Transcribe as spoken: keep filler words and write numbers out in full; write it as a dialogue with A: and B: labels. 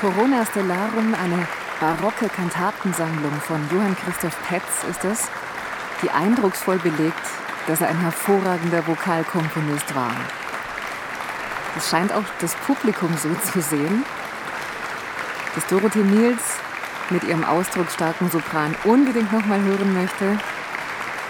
A: Corona Stellarum, eine barocke Kantatensammlung von Johann Christoph Petz ist es, die eindrucksvoll belegt, dass er ein hervorragender Vokalkomponist war. Das scheint auch das Publikum so zu sehen, dass Dorothee Miels mit ihrem ausdrucksstarken Sopran unbedingt noch mal hören möchte.